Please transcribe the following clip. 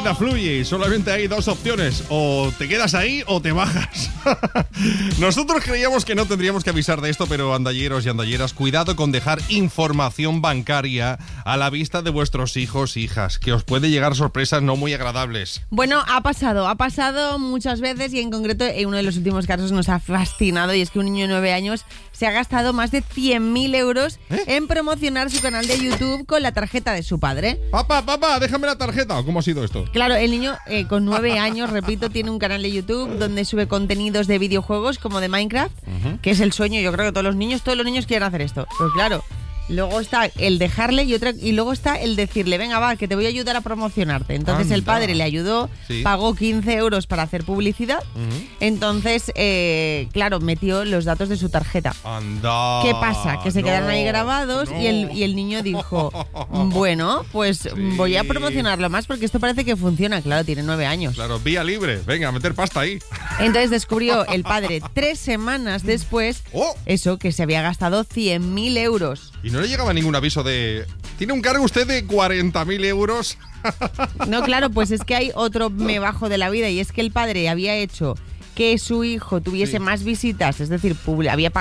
vida fluye y solamente hay dos opciones. O te quedas ahí o te bajas. Nosotros creíamos que no tendríamos que avisar de esto, pero andalleros y andalleras, cuidado con dejar información bancaria a la vista de vuestros hijos e hijas, que os puede llegar sorpresas no muy agradables. Bueno, ha pasado muchas veces y en concreto en uno de los últimos casos nos ha fascinado y es que un niño de 9 años se ha gastado más de 100.000 euros en promocionar su canal de YouTube con la tarjeta de su padre. Papá, déjame la tarjeta. ¿Cómo ha sido esto? Claro, el niño con 9 años, repito, tiene un canal de YouTube donde sube contenidos de videojuegos como de Minecraft, que es el sueño, yo creo que todos los niños quieren hacer esto. Pero claro, luego está el dejarle y luego está el decirle, venga, va, que te voy a ayudar a promocionarte. Entonces el padre le ayudó, pagó 15 euros para hacer publicidad. Entonces, claro, metió los datos de su tarjeta. Anda. ¿Qué pasa? Que se quedaron ahí grabados y el niño dijo, bueno, pues voy a promocionarlo más porque esto parece que funciona. Claro, tiene 9 años. Claro, vía libre. Venga, a meter pasta ahí. Entonces descubrió el padre 3 semanas después eso, que se había gastado 100.000 euros. Y no le llegaba ningún aviso de... ¿Tiene un cargo usted de 40.000 euros? No, claro, pues es que hay otro me bajo de la vida y es que el padre había hecho que su hijo tuviese más visitas, es decir, había pagado